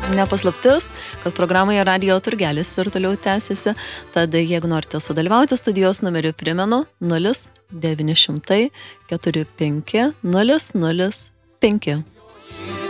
nepaslaptis, kad programoje Radio Turgelis ir toliau tęsiasi. Tada, jeigu norite sudalyvauti, studijos numerį primenu 0900 45 005.